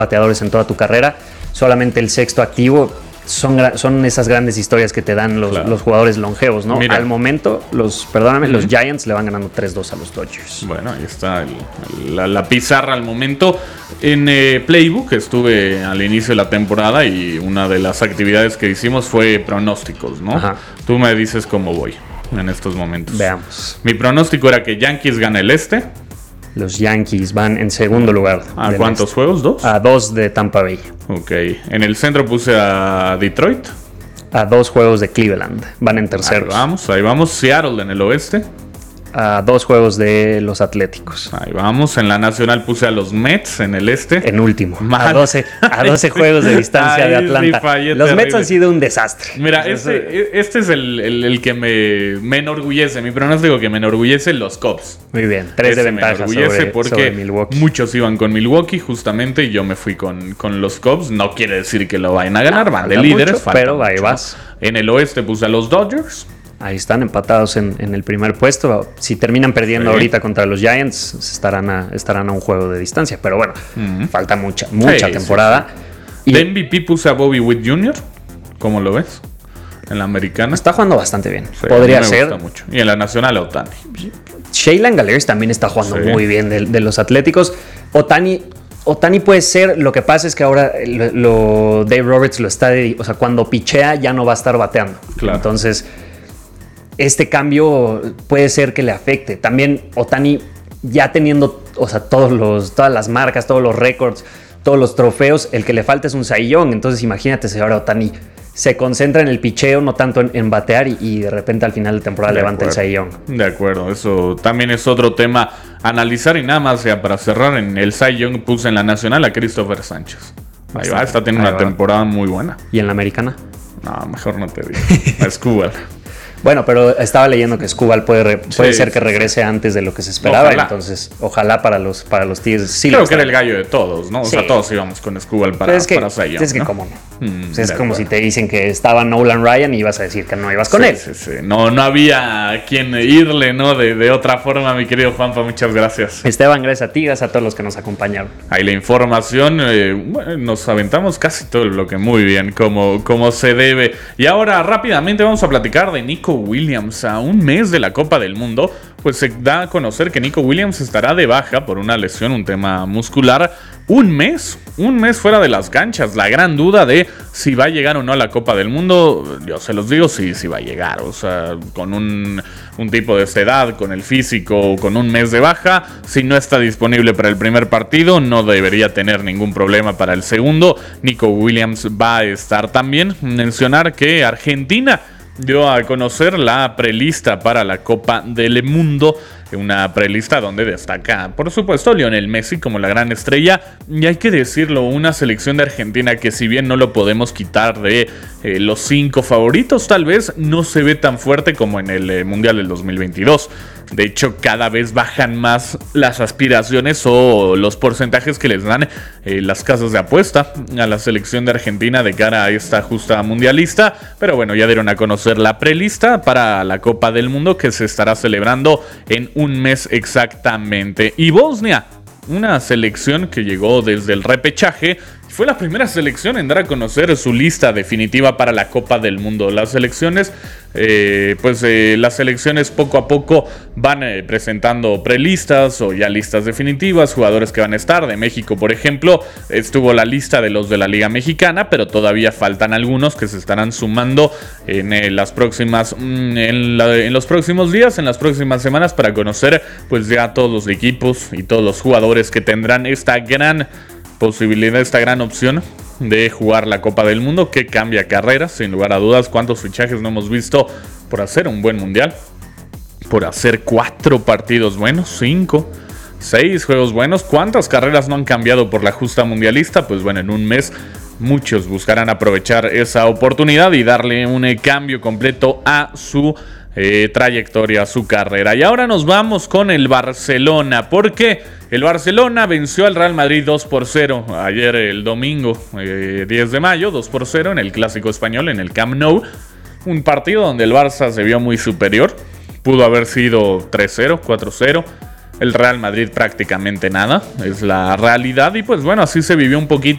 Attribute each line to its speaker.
Speaker 1: bateadores en toda tu carrera, solamente el sexto activo. Son esas grandes historias que te dan los jugadores longevos, ¿no?
Speaker 2: Mira.
Speaker 1: Al momento, los Giants le van ganando 3-2 a los Dodgers.
Speaker 2: Bueno, ahí está la pizarra al momento. En Playbook estuve al inicio de la temporada y una de las actividades que hicimos fue pronósticos, ¿no?
Speaker 1: Ajá.
Speaker 2: Tú me dices cómo voy en estos momentos.
Speaker 1: Veamos.
Speaker 2: Mi pronóstico era que Yankees gana el este.
Speaker 1: Los Yankees van en segundo lugar.
Speaker 2: ¿A cuántos juegos? ¿2?
Speaker 1: A 2 de Tampa Bay.
Speaker 2: Ok. En el centro puse a Detroit.
Speaker 1: A 2 juegos de Cleveland. Van en terceros.
Speaker 2: Ahí vamos. Seattle en el oeste.
Speaker 1: A 2 juegos de los Atléticos.
Speaker 2: Ahí vamos. En la nacional puse a los Mets en el este.
Speaker 1: En último.
Speaker 2: Mal.
Speaker 1: A 12 juegos de distancia de Atlanta. Los
Speaker 2: terrible.
Speaker 1: Mets han sido un desastre.
Speaker 2: Mira, este es el que me enorgullece. Mi pronóstico que me enorgullece, los Cubs.
Speaker 1: Muy bien. 3 de ventaja sobre Milwaukee.
Speaker 2: Muchos iban con Milwaukee justamente y yo me fui con los Cubs. No quiere decir que lo vayan a ganar. Van de líderes.
Speaker 1: Mucho, pero ahí vas.
Speaker 2: En el oeste puse a los Dodgers.
Speaker 1: Ahí están empatados en el primer puesto. Si terminan perdiendo ahorita contra los Giants, estarán a un juego de distancia. Pero bueno, falta mucha temporada.
Speaker 2: Sí. Y de MVP puse a Bobby Witt Jr. ¿Cómo lo ves? En la americana.
Speaker 1: Está jugando bastante bien.
Speaker 2: Sí,
Speaker 1: podría ser.
Speaker 2: Me gusta mucho. Y en la nacional, Ohtani.
Speaker 1: Shea Langeliers también está jugando muy bien de los Atléticos. Ohtani puede ser. Lo que pasa es que ahora Dave Roberts lo está. O sea, cuando pichea ya no va a estar bateando.
Speaker 2: Claro.
Speaker 1: Entonces, este cambio puede ser que le afecte. También Ohtani ya teniendo, o sea, todas las marcas, todos los récords, todos los trofeos, el que le falta es un Cy Young. Entonces imagínate si ahora Ohtani se concentra en el picheo, no tanto en batear y de repente al final de temporada levanta el Cy Young.
Speaker 2: De acuerdo, eso también es otro tema a analizar. Y nada más, ya para cerrar, en el Cy Young puse en la nacional a Christopher Sánchez. Ahí va, está teniendo una temporada muy buena.
Speaker 1: ¿Y en la americana?
Speaker 2: No, mejor no te digo. A Skubal.
Speaker 1: Bueno, pero estaba leyendo que Skubal puede ser que regrese antes de lo que se esperaba. Ojalá. Entonces, ojalá para los Tigres. Sí,
Speaker 2: creo que era el gallo de todos, ¿no? O sea, todos íbamos con Skubal para Cy Young,
Speaker 1: es que cómo no. Es como si te dicen que estaba Nolan Ryan y ibas a decir que no ibas con él.
Speaker 2: Sí. No había quien irle, ¿no? De otra forma, mi querido Juanpa, muchas gracias.
Speaker 1: Esteban, gracias a ti, gracias a todos los que nos acompañaron.
Speaker 2: Ahí la información, nos aventamos casi todo el bloque muy bien, como se debe. Y ahora rápidamente vamos a platicar de Nico Williams. A un mes de la Copa del Mundo, pues se da a conocer que Nico Williams estará de baja por una lesión, un tema muscular. Un mes fuera de las canchas. La gran duda de si va a llegar o no a la Copa del Mundo, yo se los digo, sí va a llegar. O sea, con un tipo de esta edad, con el físico, con un mes de baja, si no está disponible para el primer partido, no debería tener ningún problema para el segundo. Nico Williams va a estar también. Mencionar que Argentina dio a conocer la prelista para la Copa del Mundo. Una prelista donde destaca, por supuesto, Lionel Messi como la gran estrella. Y hay que decirlo, una selección de Argentina que, si bien no lo podemos quitar de los 5 favoritos, tal vez no se ve tan fuerte como en el Mundial del 2022. De hecho, cada vez bajan más las aspiraciones o los porcentajes que les dan las casas de apuesta a la selección de Argentina de cara a esta justa mundialista. Pero bueno, ya dieron a conocer la prelista para la Copa del Mundo, que se estará celebrando en un mes exactamente. Y Bosnia, una selección que llegó desde el repechaje, fue la primera selección en dar a conocer su lista definitiva para la Copa del Mundo. Las selecciones poco a poco van presentando prelistas o ya listas definitivas, jugadores que van a estar. De México, por ejemplo, estuvo la lista de los de la Liga Mexicana, pero todavía faltan algunos que se estarán sumando en los próximos días, en las próximas semanas, para conocer pues ya todos los equipos y todos los jugadores que tendrán esta gran posibilidad, esta gran opción de jugar la Copa del Mundo, que cambia carreras, sin lugar a dudas. ¿Cuántos fichajes no hemos visto por hacer un buen mundial? Por hacer 4 partidos buenos, 5, 6 juegos buenos. ¿Cuántas carreras no han cambiado por la justa mundialista? Pues bueno, en un mes muchos buscarán aprovechar esa oportunidad y darle un cambio completo a su trayectoria, a su carrera. Y ahora nos vamos con el Barcelona, porque el Barcelona venció al Real Madrid 2-0 ayer, el domingo 10 de mayo, 2-0 en el Clásico Español, en el Camp Nou. Un partido donde el Barça se vio muy superior. Pudo haber sido 3-0, 4-0. el Real Madrid prácticamente nada, es la realidad. Y pues bueno, así se vivió un poquito